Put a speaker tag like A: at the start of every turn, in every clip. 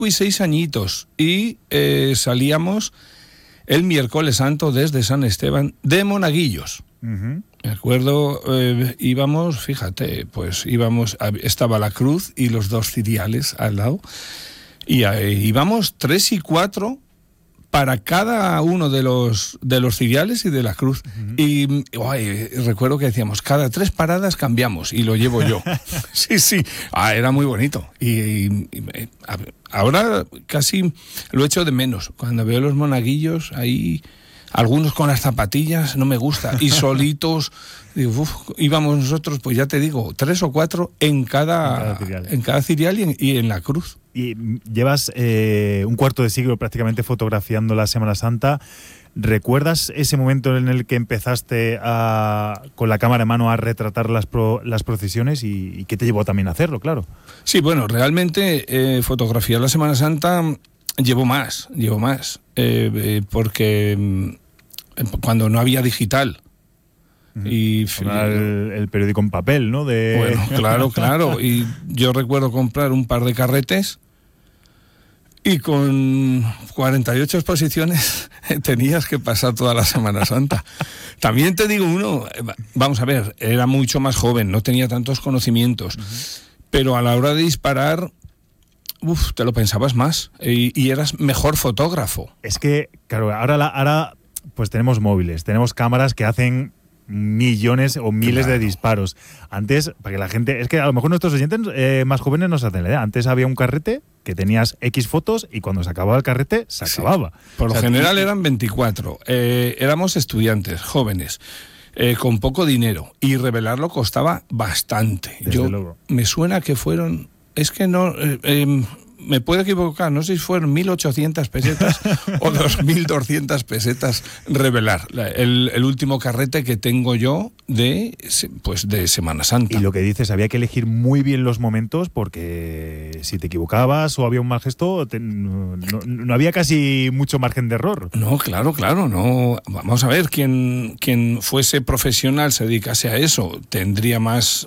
A: y 6 añitos y salíamos el miércoles santo desde San Esteban de Monaguillos.
B: Uh-huh.
A: Me acuerdo, íbamos, fíjate, pues estaba la cruz y los 2 ciriales al lado, y íbamos 3 y 4 para cada uno de los ciriales y de la cruz. Uh-huh. Y recuerdo que decíamos, cada 3 paradas cambiamos, y lo llevo yo. Sí. Era muy bonito. Y ahora casi lo echo de menos. Cuando veo los monaguillos ahí, algunos con las zapatillas, no me gusta. Y solitos, digo, íbamos nosotros, pues ya te digo, 3 o 4 en cada cirial y en la cruz.
B: Y llevas un cuarto de siglo prácticamente fotografiando la Semana Santa. ¿Recuerdas ese momento en el que empezaste con la cámara en mano a retratar las procesiones y qué te llevó también a hacerlo, claro?
A: Sí, bueno, realmente fotografiar la Semana Santa llevo más, porque cuando no había digital. Y
B: el periódico en papel, ¿no?
A: Bueno, claro. Y yo recuerdo comprar un par de carretes y con 48 exposiciones tenías que pasar toda la Semana Santa. También te digo vamos a ver, era mucho más joven, no tenía tantos conocimientos, pero a la hora de disparar, te lo pensabas más y eras mejor fotógrafo.
B: Es que, claro, ahora pues tenemos móviles, tenemos cámaras que hacen millones o miles de disparos. Antes, para que la gente... Es que a lo mejor nuestros oyentes más jóvenes no se hacen la idea. Antes había un carrete que tenías X fotos y cuando se acababa el carrete, se acababa.
A: Por lo general eran 24. Éramos estudiantes, jóvenes, con poco dinero. Y revelarlo costaba bastante. Me suena que fueron... Es que no... me puedo equivocar, no sé si fueron 1.800 pesetas o 2.200 pesetas revelar. El último carrete que tengo yo de Semana Santa.
B: Y lo que dices, había que elegir muy bien los momentos porque si te equivocabas o había un mal gesto, no había casi mucho margen de error.
A: No, claro, no. Vamos a ver, quien fuese profesional, se dedicase a eso, tendría más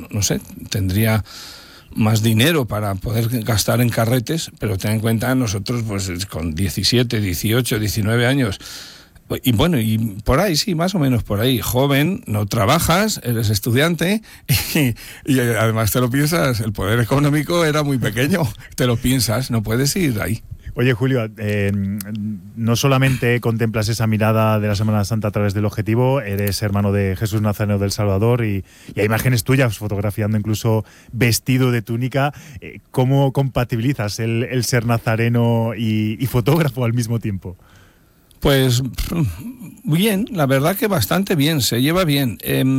A: dinero para poder gastar en carretes, pero ten en cuenta nosotros pues con 17, 18, 19 años y bueno, y por ahí sí, más o menos por ahí, joven, no trabajas, eres estudiante y además te lo piensas, el poder económico era muy pequeño, te lo piensas, no puedes ir ahí.
B: Oye, Julio, no solamente contemplas esa mirada de la Semana Santa a través del objetivo, eres hermano de Jesús Nazareno del Salvador y hay imágenes tuyas fotografiando incluso vestido de túnica. ¿Cómo compatibilizas el ser nazareno y fotógrafo al mismo tiempo?
A: Pues bien, la verdad que bastante bien, se lleva bien.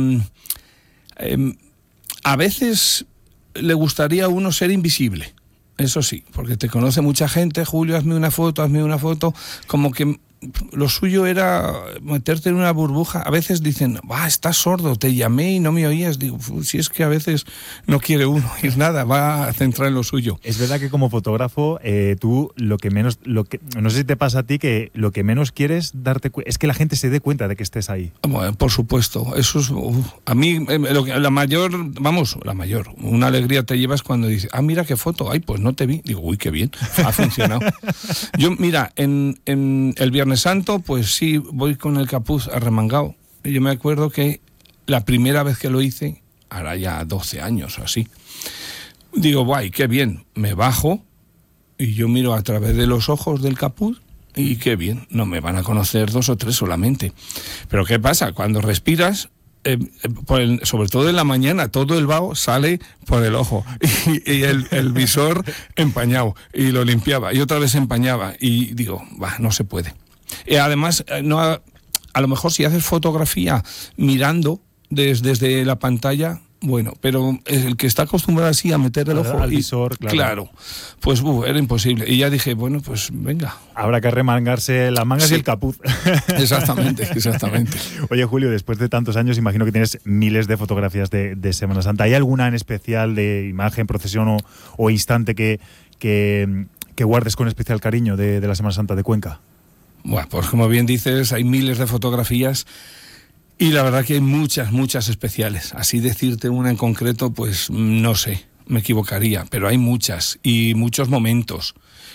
A: A veces le gustaría a uno ser invisible. Eso sí, porque te conoce mucha gente, Julio, hazme una foto, como que lo suyo era meterte en una burbuja. A veces dicen, estás sordo, te llamé y no me oías. Digo, si es que a veces no quiere uno oír nada, va a centrar en lo suyo.
B: Es verdad que como fotógrafo, tú no sé si te pasa a ti, que lo que menos quieres es que la gente se dé cuenta de que estés ahí.
A: Bueno, por supuesto, eso es a mí la mayor, una alegría te llevas cuando dices, mira qué foto, pues no te vi. Digo, uy, qué bien, ha funcionado. Yo, mira, en el Viernes Santo, pues sí, voy con el capuz arremangado. Yo me acuerdo que la primera vez que lo hice, ahora ya 12 años o así, digo, guay, qué bien, me bajo y yo miro a través de los ojos del capuz y qué bien, no me van a conocer 2 o 3 solamente. Pero ¿qué pasa? Cuando respiras, sobre todo en la mañana, todo el vaho sale por el ojo y el visor empañado, y lo limpiaba y otra vez empañaba y digo, no se puede. Además, a lo mejor si haces fotografía mirando desde la pantalla, bueno, pero el que está acostumbrado así a meter el ojo
B: al visor,
A: claro, pues era imposible. Y ya dije, bueno, pues venga.
B: Habrá que remangarse las mangas, sí, y el capuz.
A: Exactamente.
B: Oye, Julio, después de tantos años, imagino que tienes miles de fotografías de Semana Santa. ¿Hay alguna en especial de imagen, procesión o instante que guardes con especial cariño de la Semana Santa de Cuenca?
A: Bueno, pues como bien dices, hay miles de fotografías y la verdad que hay muchas especiales. Así decirte una en concreto, pues no sé. me equivocaría, pero hay muchas y muchos momentos.